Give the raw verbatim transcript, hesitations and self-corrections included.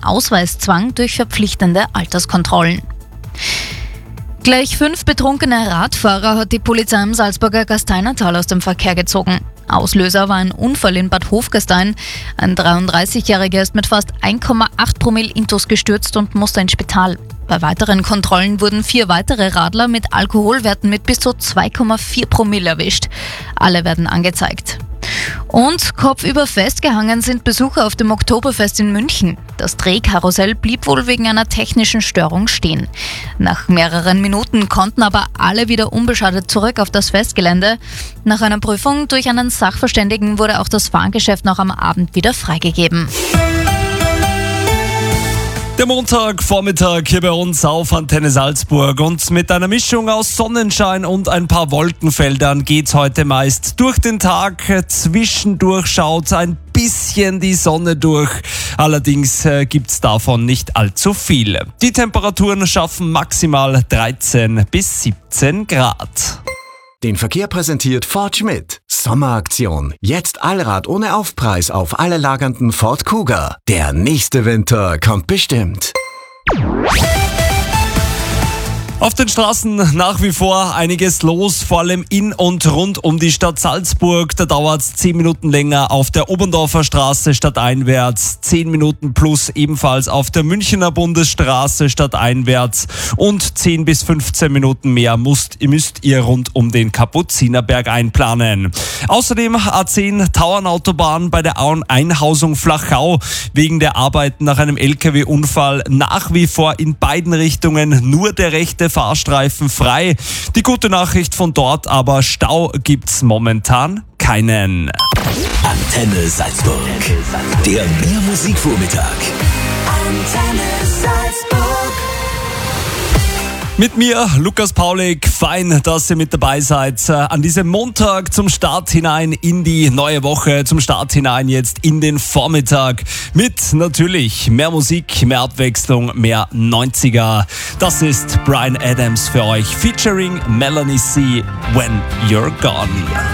Ausweiszwang durch verpflichtende Alterskontrollen. Gleich fünf betrunkene Radfahrer hat die Polizei im Salzburger Gasteinertal aus dem Verkehr gezogen. Auslöser war ein Unfall in Bad Hofgastein. Ein dreiunddreißigjähriger ist mit fast eins Komma acht Promille Intus gestürzt und musste ins Spital. Bei weiteren Kontrollen wurden vier weitere Radler mit Alkoholwerten mit bis zu zwei Komma vier Promille erwischt. Alle werden angezeigt. Und kopfüber festgehangen sind Besucher auf dem Oktoberfest in München. Das Drehkarussell blieb wohl wegen einer technischen Störung stehen. Nach mehreren Minuten konnten aber alle wieder unbeschadet zurück auf das Festgelände. Nach einer Prüfung durch einen Sachverständigen wurde auch das Fahrgeschäft noch am Abend wieder freigegeben. Der Montagvormittag hier bei uns auf Antenne Salzburg und mit einer Mischung aus Sonnenschein und ein paar Wolkenfeldern geht's heute meist durch den Tag. Zwischendurch schaut ein bisschen die Sonne durch. Allerdings äh, gibt's davon nicht allzu viele. Die Temperaturen schaffen maximal dreizehn bis siebzehn Grad. Den Verkehr präsentiert Ford Schmidt. Sommeraktion. Jetzt Allrad ohne Aufpreis auf alle lagernden Ford Kuga. Der nächste Winter kommt bestimmt. Auf den Straßen nach wie vor einiges los, vor allem in und rund um die Stadt Salzburg. Da dauert es zehn Minuten länger auf der Oberndorfer Straße stadteinwärts, zehn Minuten plus ebenfalls auf der Münchner Bundesstraße stadteinwärts und zehn bis fünfzehn Minuten mehr müsst, müsst ihr rund um den Kapuzinerberg einplanen. Außerdem A zehn Tauernautobahn bei der Einhausung Flachau wegen der Arbeiten nach einem L K W-Unfall nach wie vor in beiden Richtungen nur der rechte Fahrstreifen frei. Die gute Nachricht von dort aber, Stau gibt's momentan keinen. Antenne Salzburg. Der Mehr-Musik-Vormittag. Antenne Salzburg. Mit mir, Lukas Paulik, fein, dass ihr mit dabei seid. An diesem Montag zum Start hinein in die neue Woche, zum Start hinein jetzt in den Vormittag. Mit natürlich mehr Musik, mehr Abwechslung, mehr neunziger. Das ist Bryan Adams für euch, featuring Melanie C. When You're Gone.